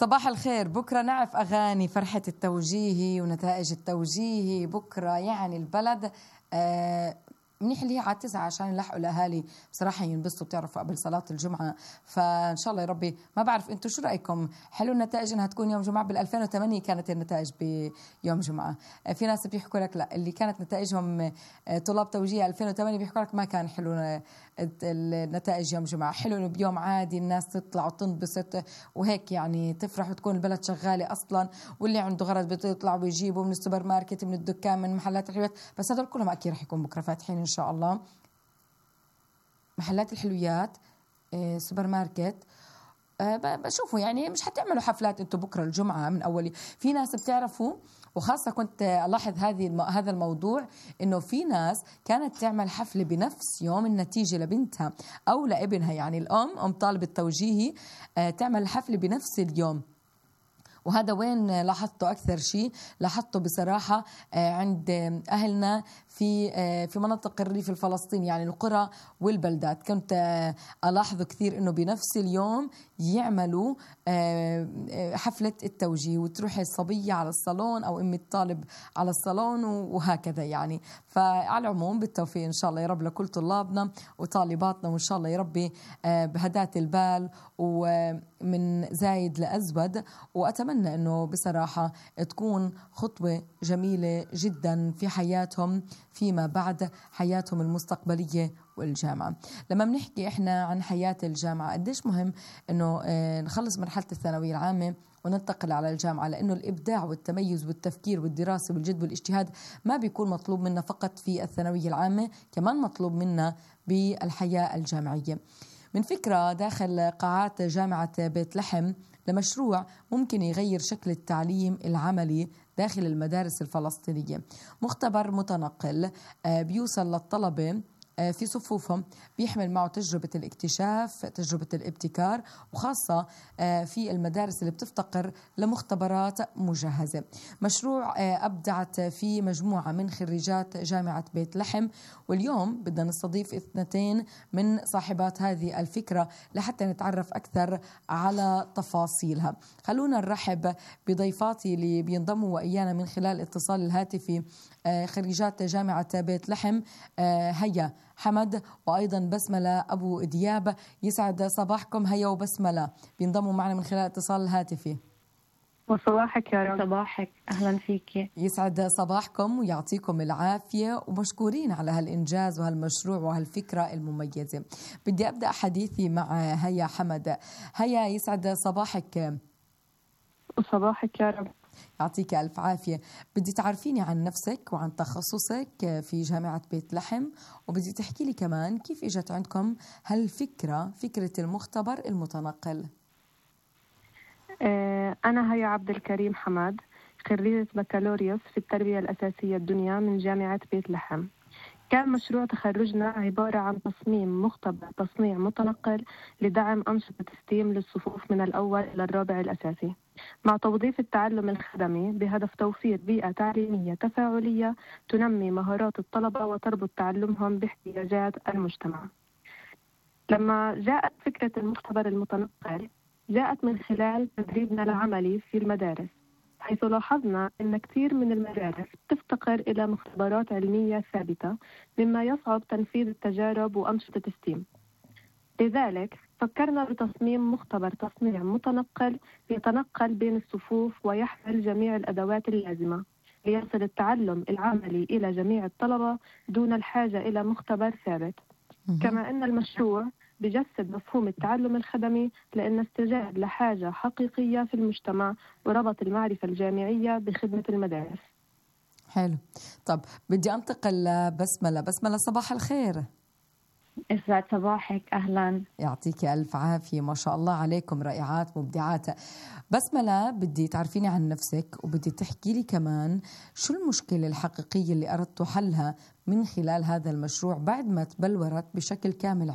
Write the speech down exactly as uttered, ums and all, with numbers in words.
صباح الخير. بكرة نعرف أغاني فرحة التوجيهي ونتائج التوجيهي بكرة، يعني البلد آه منيح اللي هي على تسعة عشان يلحقوا الأهالي بصراحة ينبسطوا بتعرفوا قبل صلاة الجمعة. فإن شاء الله يا ربي. ما بعرف أنتوا شو رأيكم؟ حلو النتائج إنها تكون يوم جمعة؟ بال ألفين وثمانية كانت النتائج بيوم جمعة. في ناس بيحكوا لك لا، اللي كانت نتائجهم طلاب توجيه ألفين وثمانية بيحكوا لك ما كان حلو النتائج يوم جمعة. حلو إنه بيوم عادي الناس تطلع وتنبسط وهيك يعني تفرح وتكون البلد شغالة أصلا، واللي عنده غرض بيطلعوا ويجيبوا من السوبر ماركت من الدكان من محلات الحلويات. بس هذول كلهم أكيد رح يكون بكرة فاتحين إن شاء الله. محلات الحلويات، سوبر ماركت، بشوفوا يعني مش حتعملوا حفلات انتم بكره الجمعه من اول. في ناس بتعرفوا، وخاصه كنت الاحظ هذه هذا الموضوع، انه في ناس كانت تعمل حفله بنفس يوم النتيجه لبنتها او لابنها. يعني الام ام طالب التوجيهي تعمل حفله بنفس اليوم. وهذا وين لاحظته أكثر شيء؟ لاحظته بصراحة عند أهلنا في في مناطق الريف الفلسطيني، يعني القرى والبلدات. كنت ألاحظه كثير إنه بنفس اليوم يعملوا حفلة التوجيه، وتروح الصبية على الصالون أو أم الطالب على الصالون وهكذا يعني. فعلى العموم بالتوفيق إن شاء الله يا رب لكل طلابنا وطالباتنا، وإن شاء الله يا ربي بهداة البال ومن زايد لأزود. وأتمنى أنه بصراحة تكون خطوة جميلة جدا في حياتهم فيما بعد حياتهم المستقبلية والجامعة. لما بنحكي إحنا عن حياة الجامعة قديش مهم أنه نخلص مرحلة الثانوية العامة وننتقل على الجامعة، لأنه الإبداع والتميز والتفكير والدراسة والجد والاجتهاد ما بيكون مطلوب منا فقط في الثانوية العامة، كمان مطلوب منا بالحياة الجامعية. من فكرة داخل قاعات جامعة بيت لحم لمشروع ممكن يغير شكل التعليم العملي داخل المدارس الفلسطينية. مختبر متنقل بيوصل للطلبة في صفوفهم، بيحمل معه تجربة الاكتشاف، تجربة الابتكار، وخاصة في المدارس اللي بتفتقر لمختبرات مجهزة. مشروع أبدعت فيه مجموعة من خريجات جامعة بيت لحم، واليوم بدنا نستضيف اثنتين من صاحبات هذه الفكرة لحتى نتعرف أكثر على تفاصيلها. خلونا نرحب بضيفاتي اللي بينضموا وإيانا من خلال الاتصال الهاتفي، خريجات جامعة بيت لحم، هيا حمد وأيضا بسملة أبو دياب. يسعد صباحكم هيا وبسملة، بينضموا معنا من خلال الاتصال الهاتفي. وصباحك يا رب. صباحك، أهلا فيك. يسعد صباحكم ويعطيكم العافية، ومشكورين على هالإنجاز وهالمشروع وهالفكرة المميزة. بدي أبدأ حديثي مع هيا حمد. هيا يسعد صباحك. وصباحك يا رب. يعطيك ألف عافية. بدي تعرفيني عن نفسك وعن تخصصك في جامعة بيت لحم، وبدي تحكي لي كمان كيف إجت عندكم هالفكرة، فكرة المختبر المتنقل. أنا هيا عبد الكريم حماد، خريجة بكالوريوس في التربية الأساسية الدنيا من جامعة بيت لحم. كان مشروع تخرجنا عبارة عن تصميم مختبر تصنيع متنقل لدعم أنشطة ستيم للصفوف من الأول إلى الرابع الأساسي، مع توظيف التعلم الخدمي بهدف توفير بيئة تعليمية تفاعلية تنمي مهارات الطلبة وتربط تعلمهم باحتياجات المجتمع. لما جاءت فكرة المختبر المتنقل جاءت من خلال تدريبنا العملي في المدارس، حيث لاحظنا أن كثير من المدارس تفتقر إلى مختبرات علمية ثابتة، مما يصعب تنفيذ التجارب وأنشطة ستيم. لذلك فكرنا بتصميم مختبر تصنيع متنقل يتنقل بين الصفوف ويحمل جميع الأدوات اللازمة ليصل التعلم العملي إلى جميع الطلبة دون الحاجة إلى مختبر ثابت. كما أن المشروع بجسد مفهوم التعلم الخدمي لأن استجاب لحاجة حقيقية في المجتمع وربط المعرفة الجامعية بخدمة المدارس. حلو. طب بدي أنتقل لبسملة. بسملة صباح الخير. يسعد صباحك. أهلا. يعطيك ألف عافية، ما شاء الله عليكم، رائعات مبدعات. بسملة بدي تعرفيني عن نفسك وبدي تحكي لي كمان شو المشكلة الحقيقية اللي أردتوا حلها من خلال هذا المشروع بعد ما تبلورت بشكل كامل